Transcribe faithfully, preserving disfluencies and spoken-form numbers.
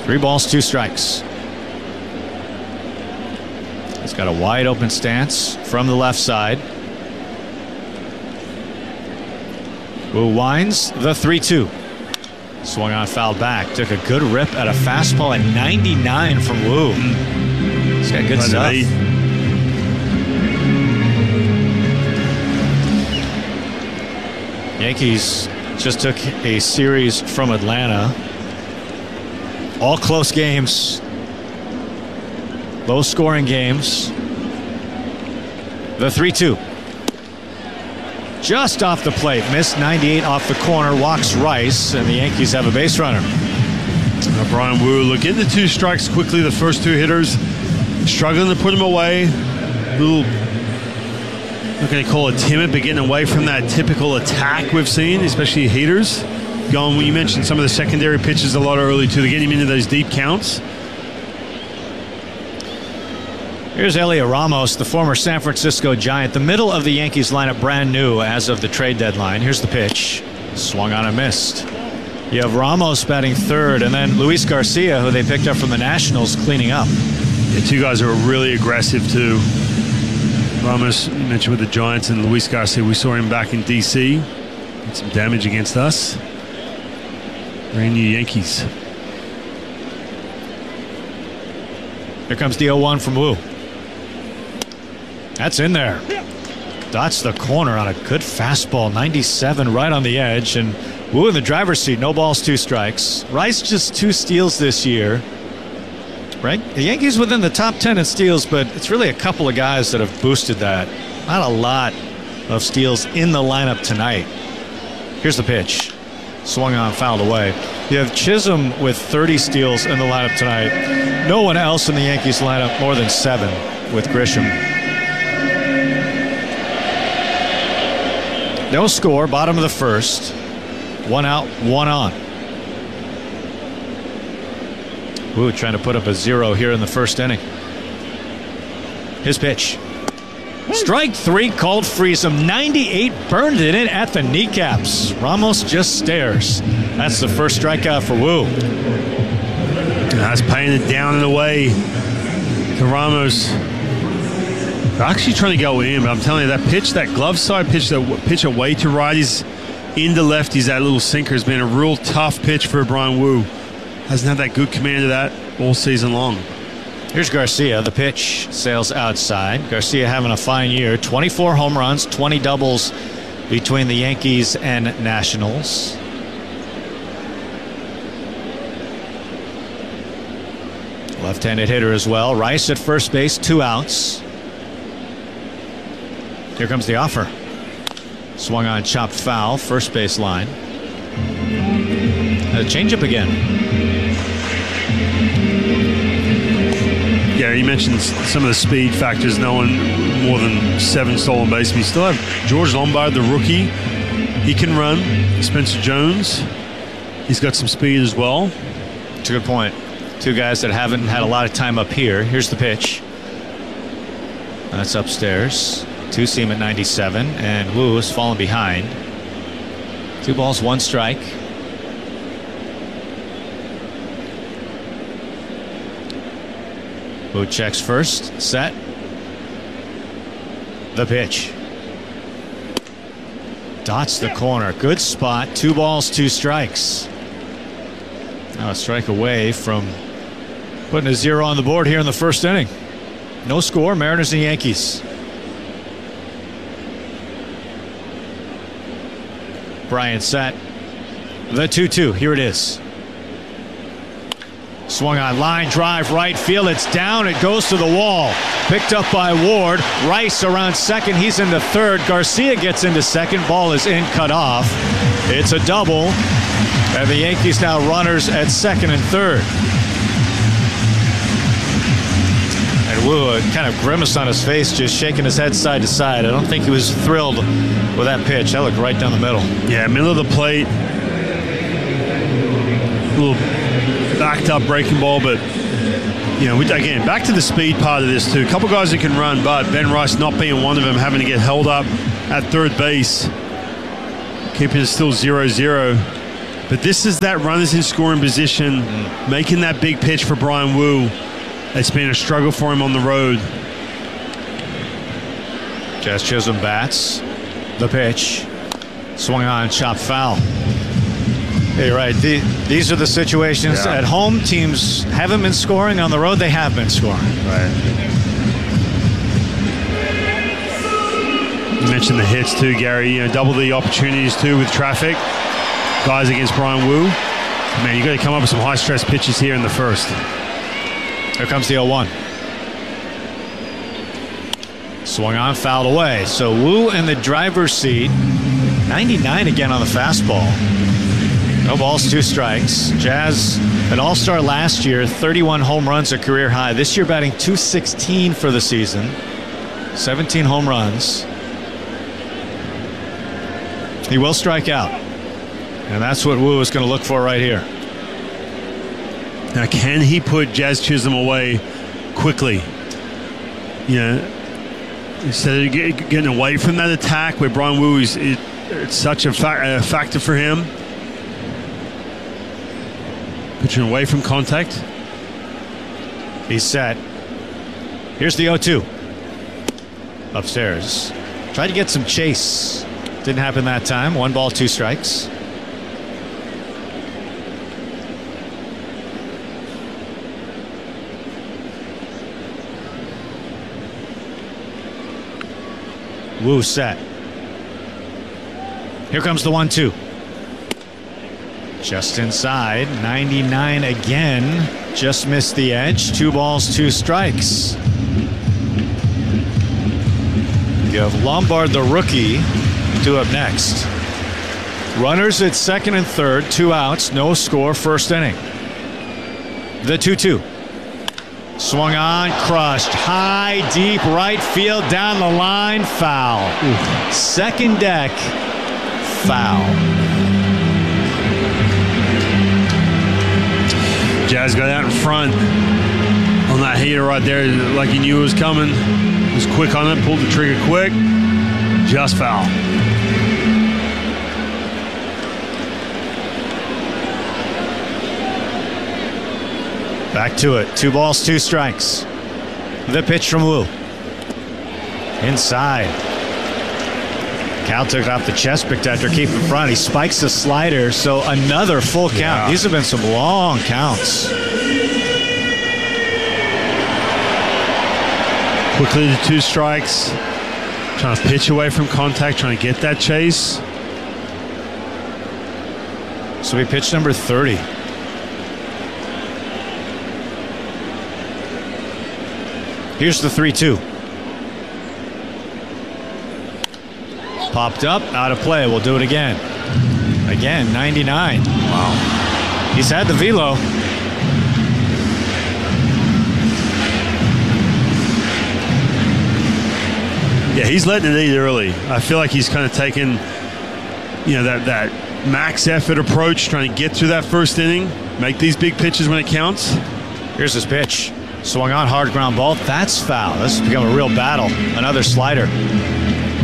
Three balls, two strikes. He's got a wide open stance from the left side. Wu winds the three two. Swung on, fouled back. Took a good rip at a fastball at ninety-nine from Wu. He's got good stuff. Yankees just took a series from Atlanta. All close games. Low scoring games. The three two. Just off the plate. Missed ninety-eight off the corner. Walks Rice, and the Yankees have a base runner. Uh, Bryan Woo, look, getting the two strikes quickly, the first two hitters. Struggling to put them away. A little, I'm not going to call it timid, but getting away from that typical attack we've seen, especially heaters. Going, you mentioned some of the secondary pitches a lot early, too. They're getting him into those deep counts. Here's Heliot Ramos, the former San Francisco Giant. The middle of the Yankees lineup brand new as of the trade deadline. Here's the pitch. Swung on and missed. You have Ramos batting third, and then Luis Garcia, who they picked up from the Nationals, cleaning up. The two guys are really aggressive, too. Ramos, you mentioned with the Giants, and Luis Garcia, we saw him back in D C. Did some damage against us. Brand new Yankees. Here comes the oh one from Wu. That's in there. Dots the corner on a good fastball. ninety-seven right on the edge. And Wu in the driver's seat. No balls, two strikes. Rice just two steals this year. Right? The Yankees within the top ten in steals, but it's really a couple of guys that have boosted that. Not a lot of steals in the lineup tonight. Here's the pitch. Swung on, fouled away. You have Chisholm with thirty steals in the lineup tonight. No one else in the Yankees lineup more than seven with Grisham. No score, bottom of the first. One out, one on. Wu trying to put up a zero here in the first inning. His pitch. Strike three called freeze him. ninety-eight burned it in at the kneecaps. Ramos just stares. That's the first strikeout for Wu. That's paying it down and away to Ramos. They're actually trying to go in, but I'm telling you, that pitch, that glove side pitch, that pitch away to righties, into lefties, that little sinker has been a real tough pitch for Bryan Wu. Hasn't had that good command of that all season long. Here's Garcia. The pitch sails outside. Garcia having a fine year. twenty-four home runs, twenty doubles between the Yankees and Nationals. Left-handed hitter as well. Rice at first base, two outs. Here comes the offer. Swung on, chopped foul, first base line. A changeup again. Yeah, you mentioned some of the speed factors, knowing more than seven stolen bases. We still have George Lombard, the rookie. He can run. Spencer Jones, he's got some speed as well. It's a good point. Two guys that haven't had a lot of time up here. Here's the pitch. That's upstairs. Two seam at ninety-seven, and Wu is falling behind. Two balls, one strike. Wu checks first, set. The pitch. Dots the corner. Good spot. Two balls, two strikes. Now a strike away from putting a zero on the board here in the first inning. No score, Mariners and Yankees. Bryant set. The two two. Here it is. Swung on, line drive, right field. It's down. It goes to the wall. Picked up by Ward. Rice around second. He's into third. Garcia gets into second. Ball is in, cut off. It's a double. And the Yankees now runners at second and third. And Wu, a kind of grimace on his face, just shaking his head side to side. I don't think he was thrilled with that pitch. That looked right down the middle. Yeah, middle of the plate. A little backed up breaking ball, but you know, we, again, back to the speed part of this too. A couple guys that can run, but Ben Rice not being one of them, having to get held up at third base, keeping it still zero zero. But this is that runners in scoring position, mm. making that big pitch for Bryan Woo. It's been a struggle for him on the road. Jazz Chisholm bats. The pitch. Swung on, chopped foul. Hey, you're right. The, these are the situations. Yeah. At home, teams haven't been scoring. On the road, they have been scoring. Right. You mentioned the hits too, Gary. You know, double the opportunities too with traffic. Guys against Bryan Woo. Man, you got to come up with some high stress pitches here in the first. Here comes the oh one. Swung on, fouled away. So Woo in the driver's seat. ninety-nine again on the fastball. No balls, two strikes. Jazz, an all-star last year, thirty-one home runs, a career high. This year batting two sixteen for the season. seventeen home runs. He will strike out. And that's what Woo is going to look for right here. Now, can he put Jazz Chisholm away quickly? You know, instead of getting away from that attack where Bryan Woo is it, it's such a, fa- a factor for him. Pitching away from contact. He's set. Here's the oh two. Upstairs. Tried to get some chase. Didn't happen that time. One ball, two strikes. Woo set. Here comes the one two. Just inside. ninety-nine again. Just missed the edge. Two balls, two strikes. You have Lombard, the rookie, due up next. Runners at second and third. Two outs. No score. First inning. The two two. Swung on, crushed. High, deep, right field, down the line, foul. Ooh. Second deck, foul. Jazz got out in front on that heater right there like he knew it was coming. Was quick on it, pulled the trigger quick. Just foul. Back to it. Two balls, two strikes. The pitch from Woo. Inside. Cal took it off the chest protector, keep in front. He spikes the slider, so another full count. Yeah. These have been some long counts. Quickly to two strikes. Trying to pitch away from contact, trying to get that chase. So we pitch number thirty. Here's the three two. Popped up, out of play. We'll do it again. Again, ninety-nine. Wow. He's had the velo. Yeah, he's letting it eat early. I feel like he's kind of taken, you know, that, that max effort approach, trying to get through that first inning, make these big pitches when it counts. Here's his pitch. Swung on, hard ground ball. That's foul. This has become a real battle. Another slider.